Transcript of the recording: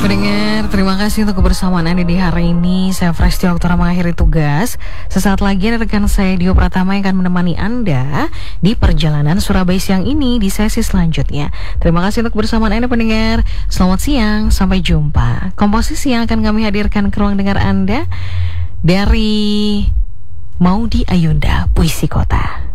Pendengar, terima kasih untuk kebersamaan Anda di hari ini. Saya Fresti Oktora mengakhiri tugas. Sesaat lagi rekan saya Dio Pratama yang akan menemani Anda di perjalanan Surabaya siang ini di sesi selanjutnya. Terima kasih untuk kebersamaan Anda pendengar. Selamat siang, sampai jumpa. Komposisi yang akan kami hadirkan ke ruang dengar Anda dari Maudy Ayunda, Puisi Kota.